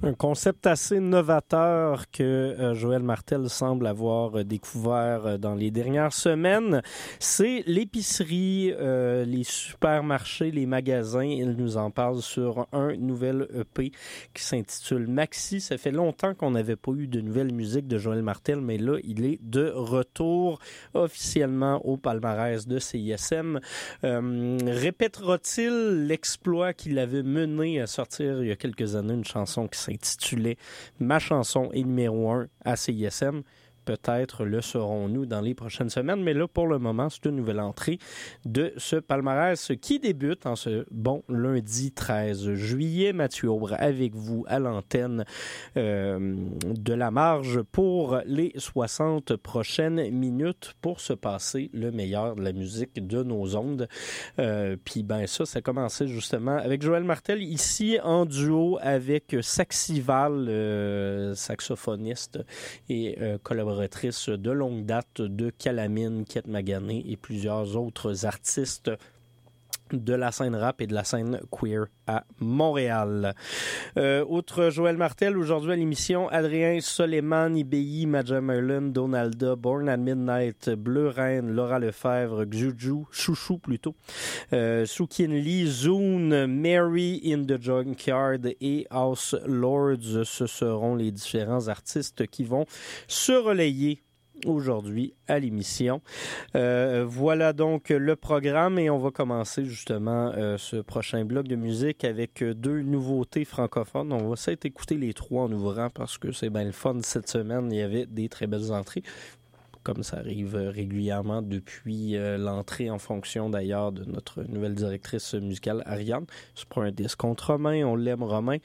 Un concept assez novateur que Joël Martel semble avoir découvert dans les dernières semaines. C'est l'épicerie, les supermarchés, les magasins. Il nous en parle sur un nouvel EP qui s'intitule Maxi. Ça fait longtemps qu'on n'avait pas eu de nouvelle musique de Joël Martel, mais là, il est de retour officiellement au palmarès de CISM. Répétera-t-il l'exploit qu'il avait mené à sortir il y a quelques années une chanson qui s'intitulait « Ma chanson est numéro 1 à CISM ». Peut-être le saurons-nous dans les prochaines semaines, mais là, pour le moment, c'est une nouvelle entrée de ce palmarès qui débute en ce bon lundi 13 juillet. Mathieu Aubre avec vous à l'antenne de la marge pour les 60 prochaines minutes pour se passer le meilleur de la musique de nos ondes. Puis ben ça commençait justement avec Joël Martel ici en duo avec Saxival, saxophoniste et collaboratrice de longue date de Calamine, Kate Magané et plusieurs autres artistes de la scène rap et de la scène queer à Montréal. Outre Joël Martel, aujourd'hui à l'émission, Adrien Soleiman, IBI, Maja Merlin, Donalda, Born at Midnight, Bleu Reine, Laura Lefebvre, Juju, Chouchou plutôt, Sookin Lee, Zoon, Mary in the Junkyard et House Lords. Ce seront les différents artistes qui vont se relayer aujourd'hui à l'émission. Voilà donc le programme et on va commencer justement ce prochain bloc de musique avec deux nouveautés francophones. On va essayer d'écouter les trois en ouvrant parce que c'est bien le fun cette semaine. Il y avait des très belles entrées, comme ça arrive régulièrement depuis l'entrée en fonction d'ailleurs de notre nouvelle directrice musicale, Ariane. C'est pas un disque contre Romain, on l'aime Romain.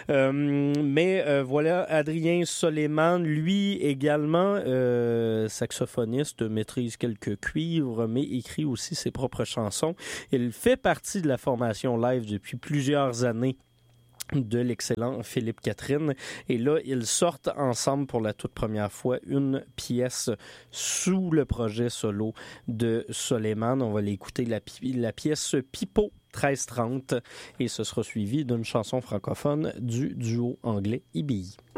Mais voilà, Adrien Soleiman, lui également saxophoniste, maîtrise quelques cuivres, mais écrit aussi ses propres chansons. Il fait partie de la formation live depuis plusieurs années de l'excellent Philippe Catherine. Et là, ils sortent ensemble pour la toute première fois une pièce sous le projet solo de Soleiman. On va l'écouter, la pièce Pipo 1330 et ce sera suivi d'une chanson francophone du duo anglais IBI.